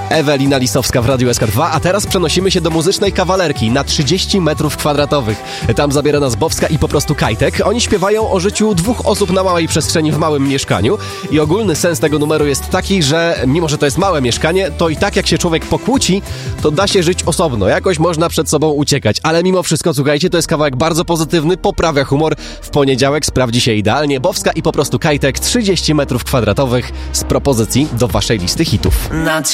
Ewelina Lisowska w Radiu SK2, a teraz przenosimy się do muzycznej kawalerki na 30 metrów kwadratowych. Tam zabiera nas Bowska i Po prostu Kajtek. Oni śpiewają o życiu dwóch osób na małej przestrzeni w małym mieszkaniu i ogólny sens tego numeru jest taki, że mimo, że to jest małe mieszkanie, to i tak jak się człowiek pokłóci, to da się żyć osobno. Jakoś można przed sobą uciekać. Ale mimo wszystko, słuchajcie, to jest kawałek bardzo pozytywny, poprawia humor. W poniedziałek sprawdzi się idealnie. Bowska i Po prostu Kajtek, 30 metrów kwadratowych z propozycji do waszej listy hitów.